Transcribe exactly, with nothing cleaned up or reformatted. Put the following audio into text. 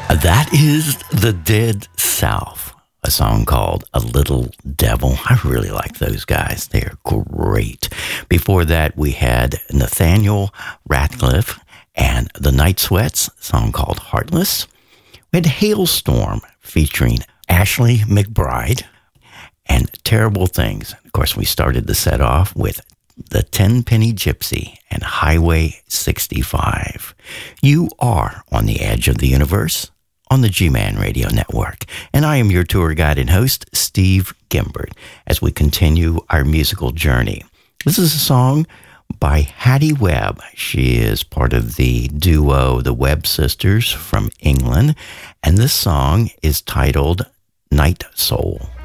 That is The Dead South, a song called A Little Devil. I really like those guys. They're great. Before that, we had Nathaniel Ratcliffe and the Night Sweats, a song called Heartless. We had Hailstorm featuring Ashley McBride and Terrible Things. Of course, we started the set off with the Tenpenny Gypsy and Highway sixty-five. You are on the edge of the universe on the G-Man Radio Network. And I am your tour guide and host, Steve Gimbert, as we continue our musical journey. This is a song by Hattie Webb. She is part of the duo The Webb Sisters from England, and this song is titled Night Soul.